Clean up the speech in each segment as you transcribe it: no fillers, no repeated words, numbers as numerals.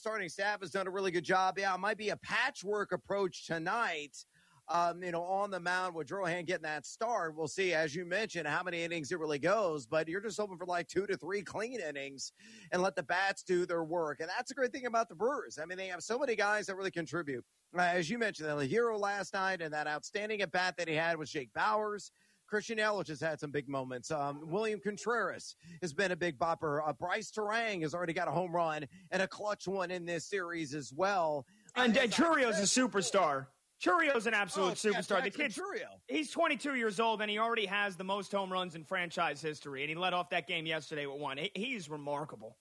starting staff has done a really good job. Yeah, it might be a patchwork approach tonight. On the mound with Drohan getting that start. We'll see, as you mentioned, how many innings it really goes, but you're just hoping for like 2 to 3 clean innings and let the bats do their work. And that's a great thing about the Brewers. I mean, they have so many guys that really contribute. As you mentioned, the hero last night and that outstanding at-bat that he had with Jake Bauers. Christian Yelich has had some big moments. William Contreras has been a big bopper. Bryce Terang has already got a home run and a clutch one in this series as well. And Churrio's a superstar. Churrio's an absolute superstar. The kid, Churio. He's 22 years old, and he already has the most home runs in franchise history, and he led off that game yesterday with one. He's remarkable.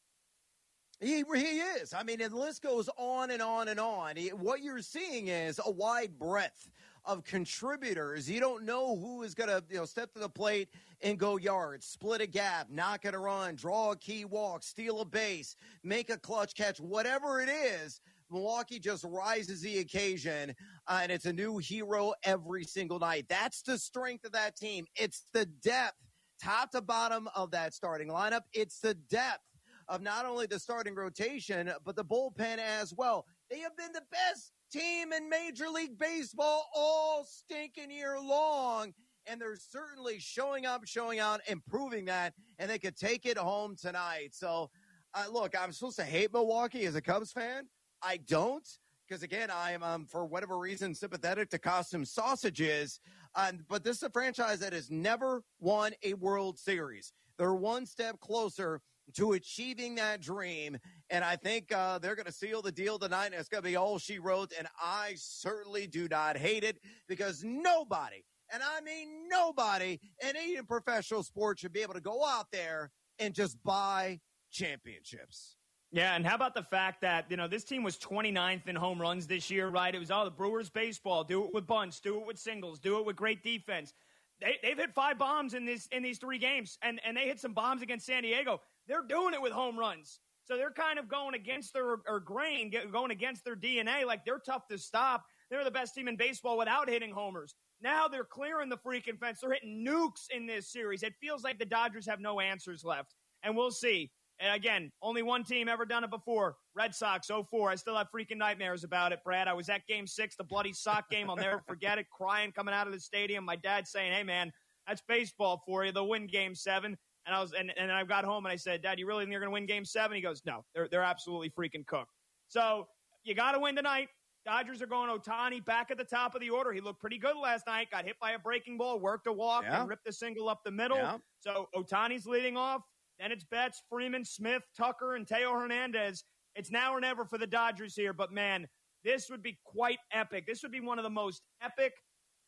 He is. I mean, the list goes on and on and on. What you're seeing is a wide breadth of contributors. You don't know who is going to step to the plate and go yards, split a gap, knock it a run, draw a key walk, steal a base, make a clutch catch, whatever it is. Milwaukee just rises the occasion, and it's a new hero every single night. That's the strength of that team. It's the depth, top to bottom of that starting lineup. It's the depth of not only the starting rotation, but the bullpen as well. They have been the best team in Major League Baseball all stinking year long, and they're certainly showing up, showing out, and proving that, and they could take it home tonight. So, look, I'm supposed to hate Milwaukee as a Cubs fan. I don't, because, again, I am, for whatever reason, sympathetic to Custom Sausages. But this is a franchise that has never won a World Series. They're one step closer to achieving that dream, and I think they're going to seal the deal tonight, and it's going to be all she wrote, and I certainly do not hate it, because nobody, and I mean nobody, in any professional sport should be able to go out there and just buy championships. Yeah, and how about the fact that, this team was 29th in home runs this year, right? It was all the Brewers baseball. Do it with bunts, do it with singles, do it with great defense. They've hit 5 bombs in these 3 games, and they hit some bombs against San Diego. They're doing it with home runs. So they're kind of going against their grain, going against their DNA. Like, they're tough to stop. They're the best team in baseball without hitting homers. Now they're clearing the freaking fence. They're hitting nukes in this series. It feels like the Dodgers have no answers left. And we'll see. And again, only one team ever done it before. Red Sox, 04. I still have freaking nightmares about it, Brad. I was at Game 6, the bloody sock game. I'll never forget it. Crying coming out of the stadium. My dad saying, "Hey, man, that's baseball for you. They'll win Game 7. And I got home and I said, "Dad, you really think you're going to win Game 7? He goes, "No, they're absolutely freaking cooked." So you got to win tonight. Dodgers are going Ohtani back at the top of the order. He looked pretty good last night. Got hit by a breaking ball, worked a walk, and ripped a single up the middle. Yeah. So Ohtani's leading off. Then it's Betts, Freeman, Smith, Tucker, and Teo Hernandez. It's now or never for the Dodgers here. But, man, this would be quite epic. This would be one of the most epic,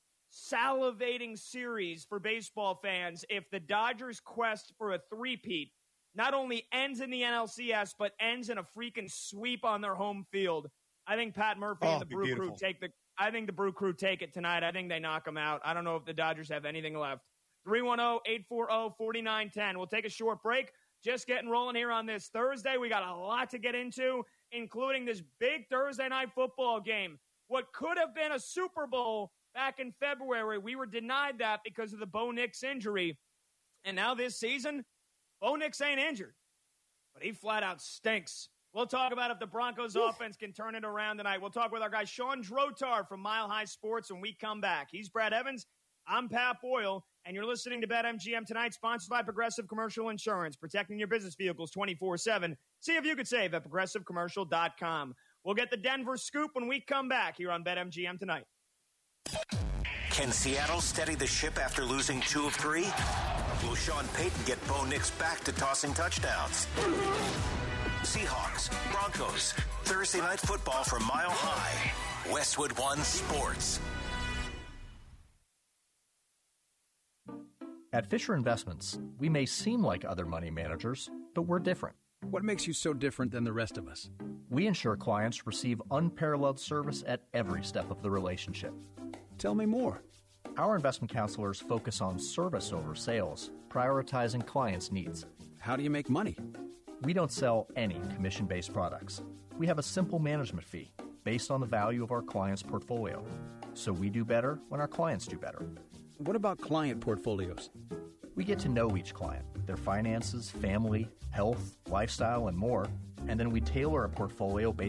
salivating series for baseball fans if the Dodgers' quest for a three-peat not only ends in the NLCS, but ends in a freaking sweep on their home field. I think Pat Murphy and the Brew Crew take it tonight. I think they knock them out. I don't know if the Dodgers have anything left. 310-840-4910. We'll take a short break. Just getting rolling here on this Thursday. We got a lot to get into, including this big Thursday night football game. What could have been a Super Bowl back in February. We were denied that because of the Bo Nix injury. And now this season, Bo Nix ain't injured, but he flat out stinks. We'll talk about if the Broncos offense can turn it around tonight. We'll talk with our guy Sean Drotar from Mile High Sports when we come back. He's Brad Evans. I'm Pat Boyle. And you're listening to BetMGM Tonight, sponsored by Progressive Commercial Insurance, protecting your business vehicles 24/7. See if you could save at ProgressiveCommercial.com. We'll get the Denver scoop when we come back here on BetMGM Tonight. Can Seattle steady the ship after losing 2 of 3? Will Sean Payton get Bo Nix back to tossing touchdowns? Seahawks, Broncos, Thursday Night Football from Mile High. Westwood One Sports. At Fisher Investments, we may seem like other money managers, but we're different. What makes you so different than the rest of us? We ensure clients receive unparalleled service at every step of the relationship. Tell me more. Our investment counselors focus on service over sales, prioritizing clients' needs. How do you make money? We don't sell any commission-based products. We have a simple management fee based on the value of our clients' portfolio. So we do better when our clients do better. What about client portfolios? We get to know each client, their finances, family, health, lifestyle, and more, and then we tailor a portfolio based